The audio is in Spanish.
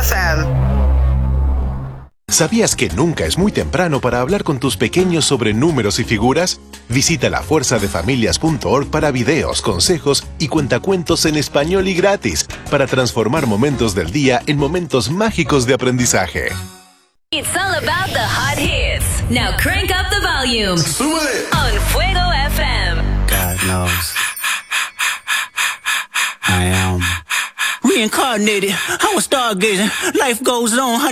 FM. ¿Sabías que nunca es muy temprano para hablar con tus pequeños sobre números y figuras? Visita lafuerzadefamilias.org para videos, consejos y cuentacuentos en español y gratis para transformar momentos del día en momentos mágicos de aprendizaje. It's all about the hot hits. Now crank up the volume. Súbele. On Fuego FM. God knows I am reincarnated. I was stargazing. Life goes on.